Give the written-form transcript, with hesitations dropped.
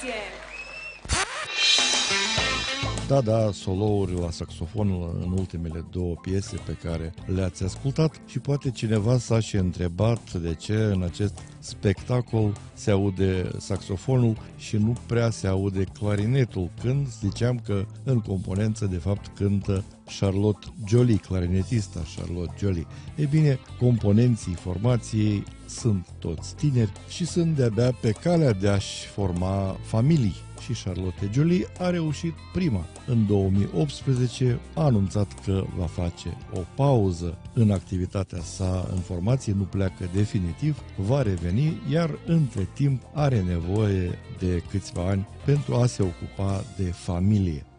atenție! Da, solouri la saxofon în ultimele două piese pe care le-ați ascultat și poate cineva s-a și întrebat de ce în acest spectacol se aude saxofonul și nu prea se aude clarinetul, când ziceam că în componență de fapt cântă Charlotte Joly, clarinetista Charlotte Joly. Ei bine, componenții formației sunt toți tineri și sunt de-abia pe calea de a-și forma familii. Și Charlotte Joly a reușit prima. În 2018 a anunțat că va face o pauză în activitatea sa în formație, nu pleacă definitiv, va reveni, iar între timp are nevoie de câțiva ani pentru a se ocupa de familie.